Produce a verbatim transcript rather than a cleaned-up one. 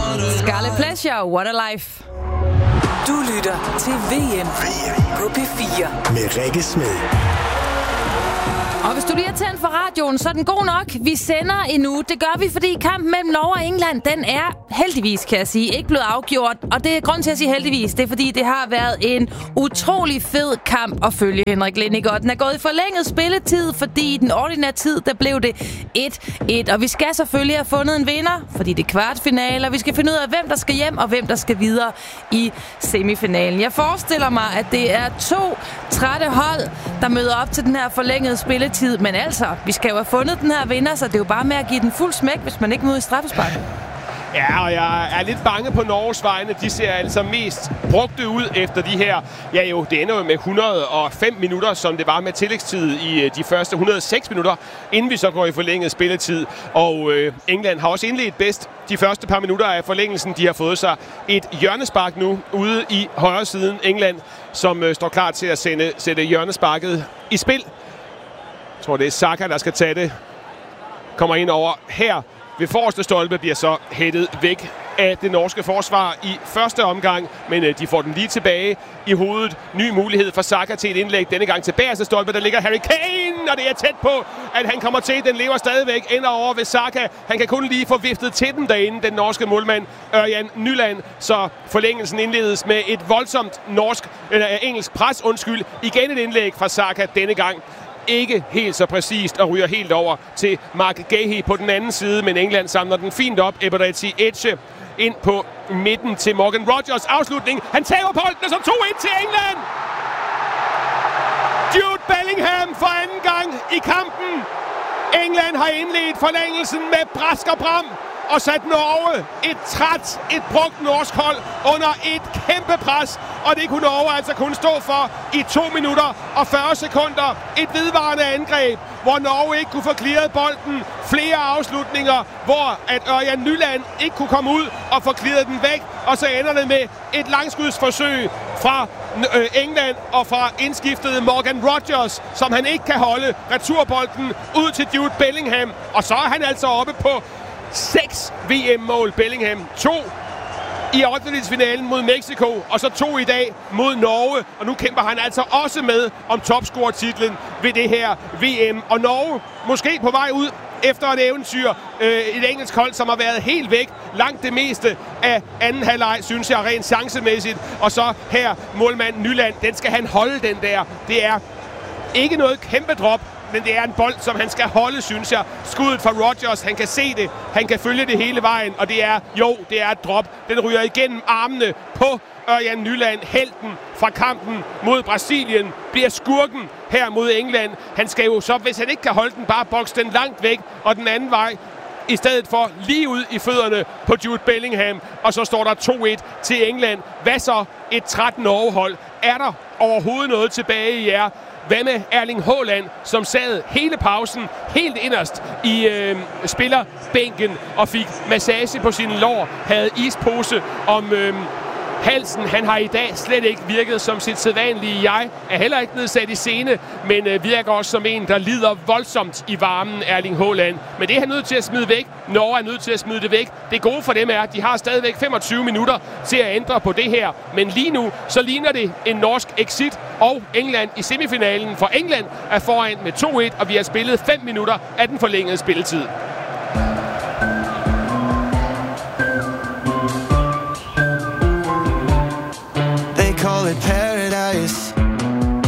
Scarlet Pleasure, What a Life. Du lytter til V M på P fire med Rikke Smed. Og hvis du lige er tændt for radioen, så er den god nok. Vi sender endnu. Det gør vi, fordi kampen mellem Norge og England, den er heldigvis, kan jeg sige, ikke blevet afgjort. Og det er grund til at sige heldigvis. Det er fordi, det har været en utrolig fed kamp at følge, Henrik Lindig. Og den er gået i forlænget spilletid, fordi i den ordinære tid, der blev det et et. Og vi skal selvfølgelig have fundet en vinder, fordi det er kvartfinale. Og vi skal finde ud af, hvem der skal hjem og hvem der skal videre i semifinalen. Jeg forestiller mig, at det er to trætte hold, der møder op til den her forlængede spilletid. Men altså, vi skal jo have fundet den her vinder, så det er jo bare med at give den fuld smæk, hvis man ikke må ud i straffespark. Ja, og jeg er lidt bange på Norges vegne. De ser altså mest brugte ud efter de her. Ja jo, det ender jo med et hundrede og fem minutter, som det var med tillægstid i de første et hundrede og seks minutter, inden vi så går i forlænget spilletid. Og øh, England har også indledt bedst de første par minutter af forlængelsen. De har fået sig et hjørnespark nu ude i højre siden England, som øh, står klar til at sende, sætte hjørnesparket i spil. Jeg tror, det er Saka, der skal tage det. Kommer ind over her ved forreste stolpe, bliver så hættet væk af det norske forsvar i første omgang. Men øh, de får den lige tilbage i hovedet. Ny mulighed for Saka til et indlæg. Denne gang til bagerste stolpe, der ligger Harry Kane. Og det er tæt på, at han kommer til. Den lever stadigvæk. Ender over ved Saka. Han kan kun lige få viftet til den derinde, den norske målmand Ørjan Nyland. Så forlængelsen indledes med et voldsomt norsk, eller engelsk pres. Undskyld. Igen et indlæg fra Saka denne gang. Ikke helt så præcist og ryger helt over til Mark Gahey på den anden side, men England samler den fint op. Eberechi Eze ind på midten til Morgan Rogers. Afslutning. Han tager bolden, og så to et til England. Jude Bellingham for anden gang i kampen. England har indledt forlængelsen med brask og bram og sat Norge, et træt, et brugt norsk hold, under et kæmpe pres. Og det kunne Norge altså kun stå for i to minutter og fyrre sekunder. Et vedvarende angreb, hvor Norge ikke kunne få clearet bolden. Flere afslutninger, hvor at Ørjan Nyland ikke kunne komme ud og få clearet den væk. Og så ender det med et langskudsforsøg fra England og fra indskiftede Morgan Rogers, som han ikke kan holde. Returbolden ud til Jude Bellingham. Og så er han altså oppe på seks V M-mål. Bellingham. To i ottendedelsfinalen mod Mexico, og så to i dag mod Norge. Og nu kæmper han altså også med om topscorer-titlen ved det her V M. Og Norge måske på vej ud efter et eventyr. Øh, et engelsk hold, som har været helt væk langt det meste af anden halvleg, synes jeg, rent chancemæssigt. Og så her målmand Nyland, den skal han holde, den der. Det er ikke noget kæmpe drop, men det er en bold, som han skal holde, synes jeg. Skuddet fra Rogers, han kan se det, han kan følge det hele vejen, og det er, jo, det er et drop. Den ryger igennem armene på Ørjan Nyland, helten fra kampen mod Brasilien, bliver skurken her mod England. Han skal jo så, hvis han ikke kan holde den, bare bokse den langt væk, og den anden vej, i stedet for lige ud i fødderne på Jude Bellingham. Og så står der to et til England. Hvad så et tretten Norge-hold? Er der overhovedet noget tilbage i jer? Hvad med Erling Haaland, som sad hele pausen helt inderst i øh, spillerbænken og fik massage på sine lår, havde ispose om øh, halsen. Han har i dag slet ikke virket som sit sædvanlige jeg. Er heller ikke nedsat i scene, men øh, virker også som en, der lider voldsomt i varmen, Erling Haaland. Men det er han nødt til at smide væk. Norge er nødt til at smide det væk. Det gode for dem er, at de har stadigvæk femogtyve minutter til at ændre på det her. Men lige nu, så ligner det en norsk exit, og England i semifinalen. For England er foran med to et, og vi har spillet fem minutter af den forlængede spilletid. Call it paradise.